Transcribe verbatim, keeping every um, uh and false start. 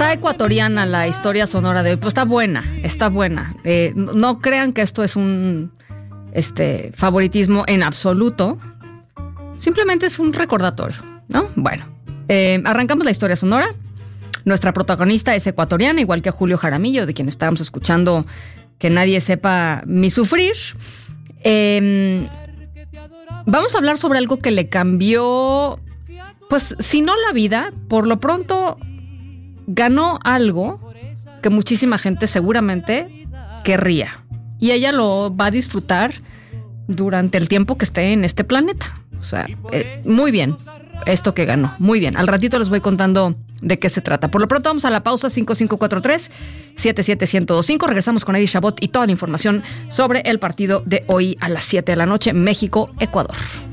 está ecuatoriana la historia sonora de hoy, pues está buena, está buena. Eh, no, no crean que esto es un este, favoritismo en absoluto. Simplemente es un recordatorio, ¿no? Bueno, eh, arrancamos la historia sonora. Nuestra protagonista es ecuatoriana, igual que Julio Jaramillo, de quien estábamos escuchando Que nadie sepa mi sufrir. Eh, vamos a hablar sobre algo que le cambió, pues, si no la vida, por lo pronto ganó algo que muchísima gente seguramente querría. Y ella lo va a disfrutar durante el tiempo que esté en este planeta. O sea, eh, muy bien esto que ganó, muy bien. Al ratito les voy contando de qué se trata. Por lo pronto vamos a la pausa. Cinco cinco cuatro tres, siete siete uno cero dos cinco. Regresamos con Eddie Chabot y toda la información sobre el partido de hoy a las siete de la noche, México-Ecuador.